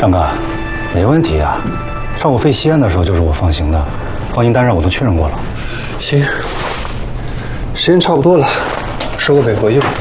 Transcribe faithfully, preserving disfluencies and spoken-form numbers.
张哥，没问题啊。上午飞西安的时候就是我放行的，放行单上我都确认过了。 行，时间差不多了，收个尾回去吧。